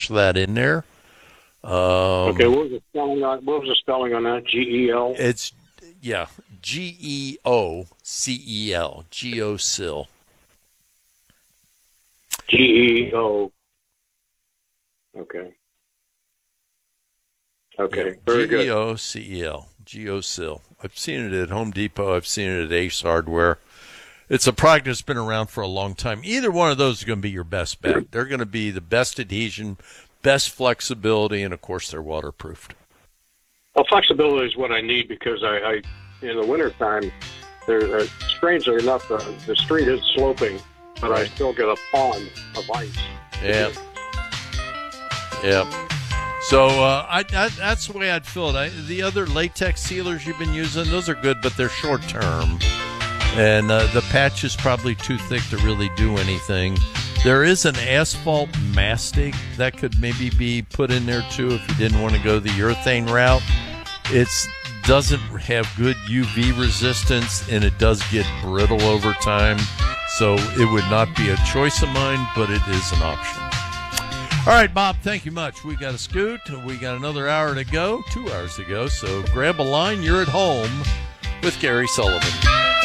that in there. Okay, what was the spelling on that? GEL? It's, yeah, GEOCEL, GeoSil. GEO. Okay. Okay, very good. GEOCEL, GeoSil. I've seen it at Home Depot. I've seen it at Ace Hardware. It's a product that's been around for a long time. Either one of those is going to be your best bet. They're going to be the best adhesion, best flexibility, and, of course, they're waterproofed. Well, flexibility is what I need because I in the wintertime, strangely enough, the street is sloping, but right. I still get a pond of ice. Yeah. Yeah. So that's the way I'd fill it. The other latex sealers you've been using, those are good, but they're short term. And the patch is probably too thick to really do anything. There is an asphalt mastic that could maybe be put in there too if you didn't want to go the urethane route. It doesn't have good UV resistance, and it does get brittle over time. So it would not be a choice of mine, but it is an option. All right, Bob, thank you much. We got to scoot. We got another hour to go, 2 hours to go. So grab a line. You're at home with Gary Sullivan.